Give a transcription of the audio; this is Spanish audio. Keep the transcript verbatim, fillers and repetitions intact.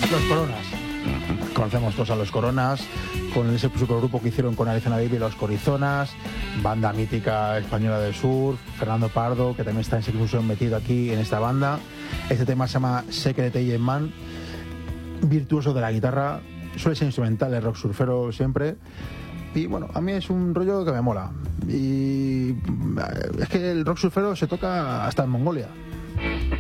Los Coronas. Uh-huh. Conocemos todos a Los Coronas, con ese supergrupo que hicieron con Arizona Baby, Los Corizonas, banda mítica española del sur, Fernando Pardo, que también está en Seclusión metido aquí en esta banda. Este tema se llama Secret Agent Man, virtuoso de la guitarra, suele ser instrumental, el rock surfero siempre. Y bueno, a mí es un rollo que me mola. Y es que el rock surfero se toca hasta en Mongolia.